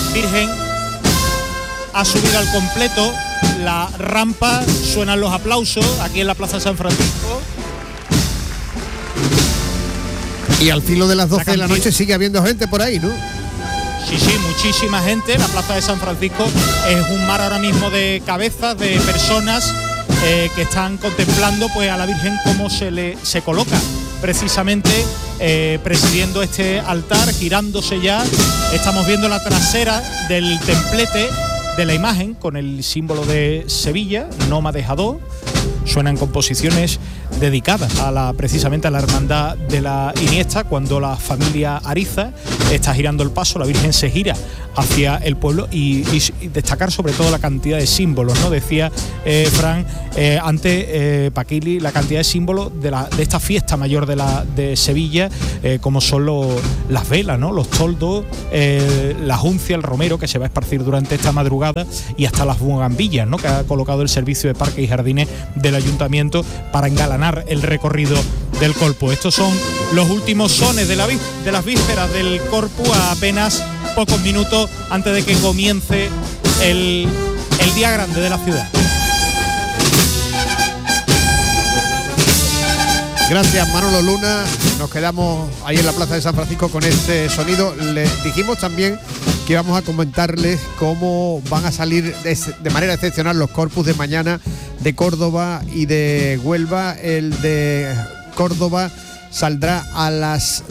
Virgen ha subido al completo la rampa, suenan los aplausos aquí en la Plaza de San Francisco. Y al filo de las 12 de la noche sigue habiendo gente por ahí, ¿no? Sí, muchísima gente. La Plaza de San Francisco es un mar ahora mismo de cabezas, de personas que están contemplando pues a la Virgen cómo se coloca precisamente presidiendo este altar, girándose ya. Estamos viendo la trasera del templete de la imagen con el símbolo de Sevilla, no me ha dejado. Suenan composiciones dedicadas precisamente a la hermandad de la Iniesta. Cuando la familia Ariza está girando el paso, la Virgen se gira hacia el pueblo y destacar sobre todo la cantidad de símbolos, ¿no? Decía Fran antes Paquili, la cantidad de símbolos de esta fiesta mayor de Sevilla, como son las velas, ¿no? Los toldos, la juncia, el romero que se va a esparcir durante esta madrugada y hasta las bugambillas, ¿no? Que ha colocado el servicio de parques y jardines del ayuntamiento para engalanar el recorrido del Corpus. Estos son los últimos sones de las vísperas del Corpus, a apenas pocos minutos antes de que comience el día grande de la ciudad. Gracias, Manolo Luna. Nos quedamos ahí en la Plaza de San Francisco con este sonido. Les dijimos también que íbamos a comentarles cómo van a salir de manera excepcional los Corpus de mañana de Córdoba y de Huelva. El de Córdoba saldrá a las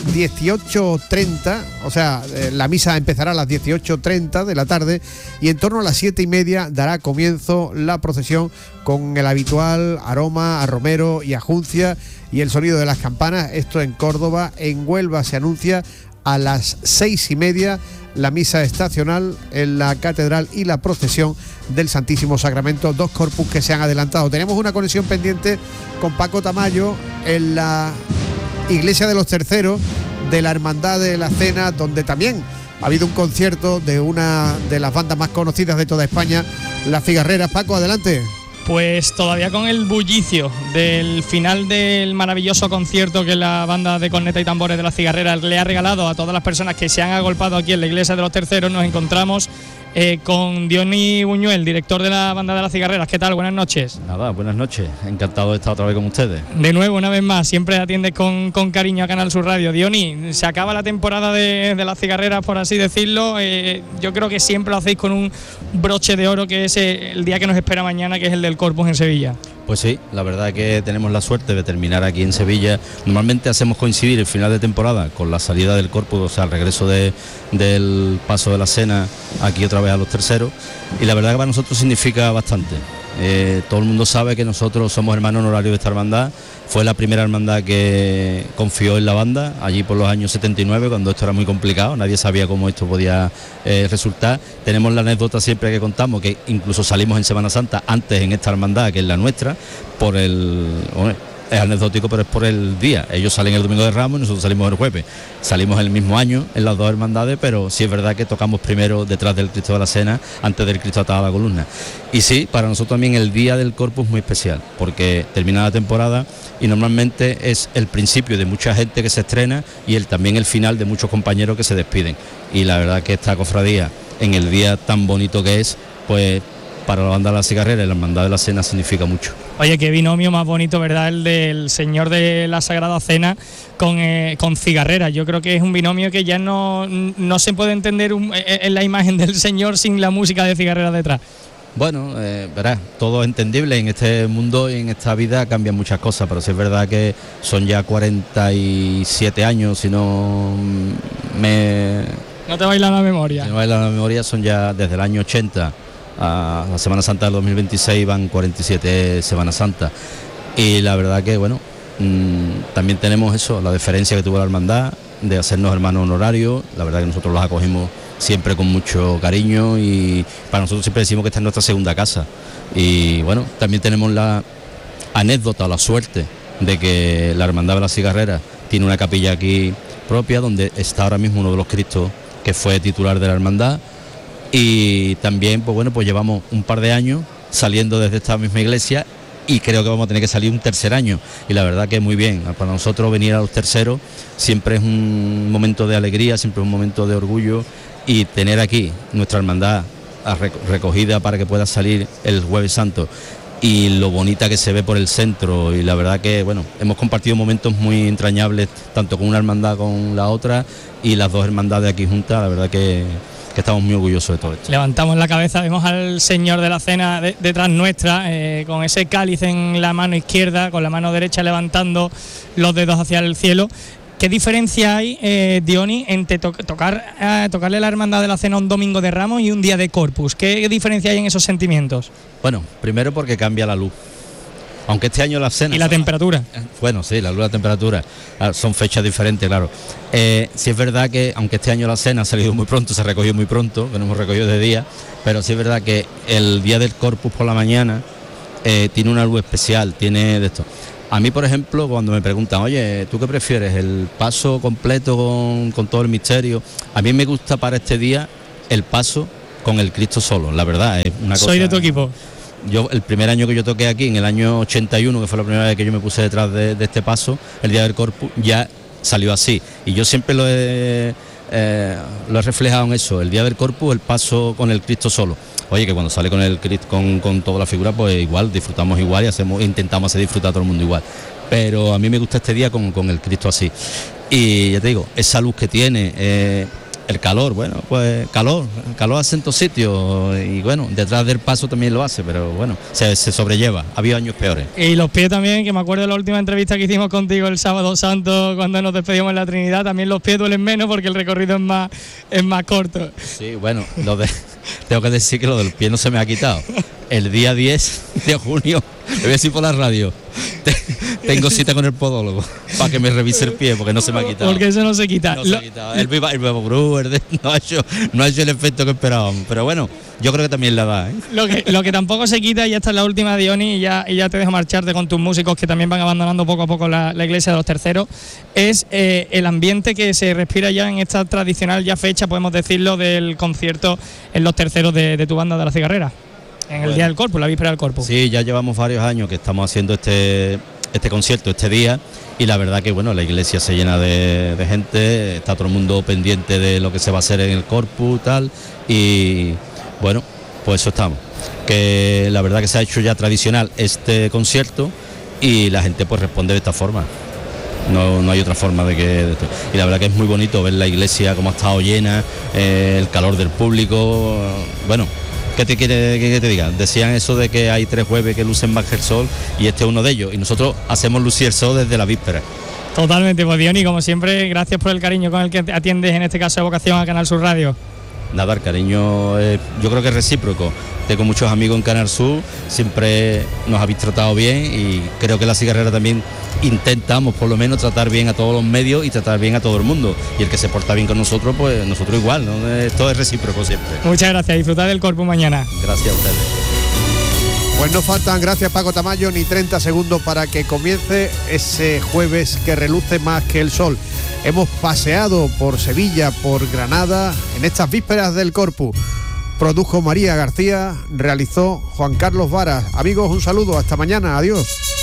18:30, o sea, la misa empezará a las 18:30 de la tarde y en torno a las 7:30 dará comienzo la procesión con el habitual aroma a romero y a juncia y el sonido de las campanas. Esto en Córdoba. En Huelva se anuncia a las 6:30 la misa estacional en la catedral y la procesión del Santísimo Sacramento, dos Corpus que se han adelantado. Tenemos una conexión pendiente con Paco Tamayo en la Iglesia de los Terceros de la Hermandad de la Cena, donde también ha habido un concierto de una de las bandas más conocidas de toda España, Las Cigarreras. Paco, adelante. Pues todavía con el bullicio del final del maravilloso concierto que la banda de corneta y tambores de Las Cigarreras le ha regalado a todas las personas que se han agolpado aquí en la Iglesia de los Terceros, nos encontramos con Diony Buñuel, director de la banda de Las Cigarreras. ¿Qué tal? Buenas noches. Nada, buenas noches. Encantado de estar otra vez con ustedes. De nuevo, una vez más, siempre atiendes con cariño a Canal Sur Radio. Diony, se acaba la temporada de Las Cigarreras, por así decirlo. Yo creo que siempre lo hacéis con un broche de oro, que es el día que nos espera mañana, que es el del Corpus en Sevilla. Pues sí, la verdad es que tenemos la suerte de terminar aquí en Sevilla. Normalmente hacemos coincidir el final de temporada con la salida del Corpus, o sea, el regreso del paso de la Cena aquí otra vez a los Terceros, y la verdad que para nosotros significa bastante. Todo el mundo sabe que nosotros somos hermanos honorarios de esta hermandad. Fue la primera hermandad que confió en la banda, allí por los años 79, cuando esto era muy complicado, nadie sabía cómo esto podía resultar. Tenemos la anécdota siempre que contamos, que incluso salimos en Semana Santa antes en esta hermandad, que es la nuestra, es anecdótico, pero es por el día. Ellos salen el domingo de Ramos y nosotros salimos el jueves. Salimos el mismo año en las dos hermandades, pero sí es verdad que tocamos primero detrás del Cristo de la Cena, antes del Cristo atado a la columna. Y sí, para nosotros también el día del Corpus es muy especial, porque termina la temporada y normalmente es el principio de mucha gente que se estrena y también el final de muchos compañeros que se despiden. Y la verdad que esta cofradía, en el día tan bonito que es, pues para la banda de Las Cigarreras y la hermandad de la Cena significa mucho. Oye, qué binomio más bonito, ¿verdad? El del Señor de la Sagrada Cena con Cigarreras. Yo creo que es un binomio que ya no se puede entender en la imagen del Señor sin la música de Cigarreras detrás. Bueno, verás, todo es entendible. En este mundo y en esta vida cambian muchas cosas, pero sí es verdad que son ya 47 años, si no me... No te baila la memoria. Si no baila la memoria, son ya desde el año 80 a la Semana Santa del 2026, van 47 Semanas Santas. Y la verdad que, bueno, también tenemos eso, la deferencia que tuvo la hermandad de hacernos hermanos honorarios. La verdad que nosotros los acogimos siempre con mucho cariño y para nosotros siempre decimos que esta es nuestra segunda casa. Y bueno, también tenemos la anécdota, la suerte de que la Hermandad de las Cigarreras tiene una capilla aquí propia donde está ahora mismo uno de los Cristos que fue titular de la hermandad. Y también, pues bueno, pues llevamos un par de años saliendo desde esta misma iglesia y creo que vamos a tener que salir un tercer año. Y la verdad que muy bien, para nosotros venir a los terceros siempre es un momento de alegría, siempre es un momento de orgullo y tener aquí nuestra hermandad recogida para que pueda salir el Jueves Santo y lo bonita que se ve por el centro, y la verdad que bueno, hemos compartido momentos muy entrañables tanto con una hermandad con la otra y las dos hermandades aquí juntas, la verdad que estamos muy orgullosos de todo esto. Levantamos la cabeza, vemos al Señor de la Cena detrás nuestra, con ese cáliz en la mano izquierda, con la mano derecha levantando los dedos hacia el cielo. ¿Qué diferencia hay, Diony, entre tocarle a la Hermandad de la Cena un domingo de Ramos y un día de Corpus? ¿Qué diferencia hay en esos sentimientos? Bueno, primero porque cambia la luz. Aunque este año la cena... ¿Y la temperatura? Bueno, sí, la luz y la temperatura. Son fechas diferentes, claro. Sí es verdad que, aunque este año la cena ha salido muy pronto, se recogió muy pronto, que no hemos recogido de día, pero sí es verdad que el día del Corpus por la mañana tiene una luz especial, tiene de esto. A mí, por ejemplo, cuando me preguntan, oye, ¿tú qué prefieres? ¿El paso completo con todo el misterio? A mí me gusta para este día el paso con el Cristo solo, la verdad. Es una cosa... Soy de tu equipo. Yo, el primer año que yo toqué aquí, en el año 81, que fue la primera vez que yo me puse detrás de este paso, el día del Corpus, ya salió así. Y yo siempre lo he reflejado en eso, el día del Corpus, el paso con el Cristo solo. Oye, que cuando sale con el con toda la figura, pues igual, disfrutamos igual y intentamos hacer disfrutar a todo el mundo igual. Pero a mí me gusta este día con el Cristo así. Y ya te digo, esa luz que tiene... el calor, bueno, pues calor hace en todos sitios, y bueno, detrás del paso también lo hace, pero bueno, se sobrelleva, ha habido años peores. Y los pies también, que me acuerdo de la última entrevista que hicimos contigo el sábado santo, cuando nos despedimos en la Trinidad, también los pies duelen menos porque el recorrido es más corto. Sí, bueno, tengo que decir que lo del pie no se me ha quitado. El día 10 de junio, le voy a decir por la radio, tengo cita con el podólogo para que me revise el pie, porque no se me ha quitado. Porque eso no se quita. No se ha quitado. El Viva Bru no ha hecho el efecto que esperábamos. Pero bueno, yo creo que también la da, ¿eh? Lo que tampoco se quita, y esta es la última, Diony, y ya te dejo marcharte con tus músicos que también van abandonando poco a poco la iglesia de los terceros, es el ambiente que se respira ya en esta tradicional ya fecha, podemos decirlo, del concierto en los terceros de tu banda de la Cigarrera. En el día del Corpus, la víspera del Corpus. Sí, ya llevamos varios años que estamos haciendo este concierto, este día, y la verdad que bueno, la iglesia se llena de gente, está todo el mundo pendiente de lo que se va a hacer en el Corpus, tal, y bueno, pues eso estamos. Que la verdad que se ha hecho ya tradicional este concierto y la gente pues responde de esta forma. No hay otra forma de esto. Y la verdad que es muy bonito ver la iglesia como ha estado llena, el calor del público, bueno. ¿Qué te quiere que te diga? Decían eso de que hay 3 jueves que lucen más que el sol, y este es uno de ellos, y nosotros hacemos lucir el sol desde la víspera. Totalmente, pues Diony, como siempre, gracias por el cariño con el que atiendes, en este caso de vocación a Canal Sur Radio. Nada, el cariño yo creo que es recíproco. Tengo muchos amigos en Canal Sur, siempre nos habéis tratado bien, y creo que la Cigarrera también intentamos por lo menos tratar bien a todos los medios y tratar bien a todo el mundo, y el que se porta bien con nosotros, pues nosotros igual, ¿no? Esto es recíproco siempre. Muchas gracias, disfrutad del Corpus mañana. Gracias a ustedes. Pues no faltan, gracias Paco Tamayo, ni 30 segundos para que comience ese jueves que reluce más que el sol. Hemos paseado por Sevilla, por Granada, en estas vísperas del Corpus. Produjo María García, realizó Juan Carlos Varas. Amigos, un saludo, hasta mañana, adiós.